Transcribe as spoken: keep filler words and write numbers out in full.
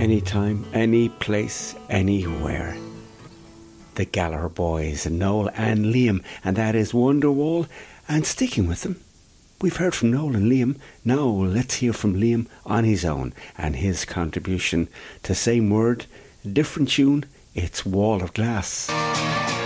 Anytime, any place, anywhere. The Gallagher Boys, Noel and Liam, and that is Wonderwall. And sticking with them, we've heard from Noel and Liam. Now let's hear from Liam on his own and his contribution to same word, different tune. It's Wall of Glass.